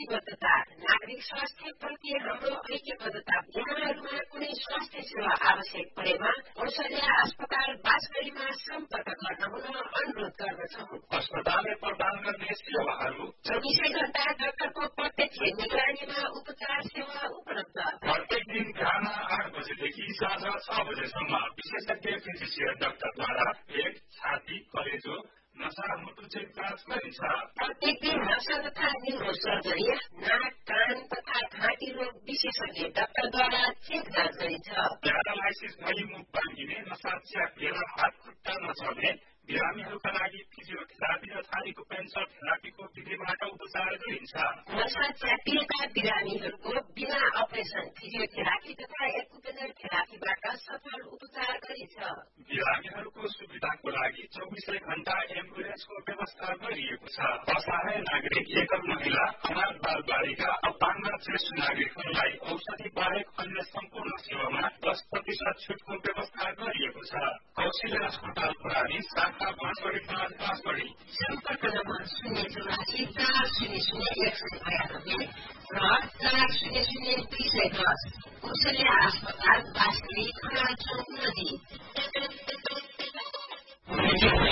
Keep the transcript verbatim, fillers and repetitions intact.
प्रतिबद्धता नागरिक स्वास्थ्य प्रति हाम्रो ऐक्यबद्धता यहाँहरूमा कुनै स्वास्थ्य सेवा आवश्यक परेमा औषधि अस्पताल बाँसगढीमा सम्पर्क गर्न हुन अनुरोध गर्दछौँ। अस्पतालले प्रदान गर्ने सेवाहरू चौबिसै घण्टा डाक्टरको प्रत्यक्ष निगरानीमा उपचार सेवा उपलब्ध प्रत्येक दिन बिहान आठ बजेदेखि साँझ छ बजेसम्म विशेषज्ञ फिजिसियन डाक्टरद्वारा पेट छाती कलेजो नसा मूत्रचेक जाँच गरिन्छ। प्रत्येक दिन नसा तथा न्युरो सर्जरी नाक कान तथा घाँटी रोग विशेषज्ञ डाक्टरद्वारा चेक जाँच गरिन्छ। प्यारालाइसिस भई मुख बाँधिने नसा च्यापिएर हात खुट्टा नचल्ने बिरामीहरूका लागि फिजियोथेरापी र थालीको पेन्सर थेरापीको विधिबाट उपचार गरिन्छ। नसा च्यापिएका बिरामीहरूको बिना अपरेसन फिजियोथेरापी तथा एक्युपेनर थेरापीबाट सफल उपचार गरिन्छ। बिरामीहरूको सुविधाको लागि चौबिसै घण्टा एम्बुलेन्सको व्यवस्था गरिएको छ। असहाय नागरिक एकल महिला अनाथ बाल बालिका अपाङ्ग ज्येष्ठ नागरिकहरूलाई औषधि बाहेक अन्य सम्पूर्ण सेवामा दस प्रतिशत छुटको व्यवस्था गरिएको छ। कौशल्य अस्पताल प्रणाली शाखा बाँसगढी पाँच बाँसगढी सम्पर्क नम्बर शून्य चौरासी चार शून्य शून्य एक सय बयानब्बे र चार शून्य शून्य दुई सय दस कौशल्य अस्पताल बाँसगढी खनाल चौक नजिक।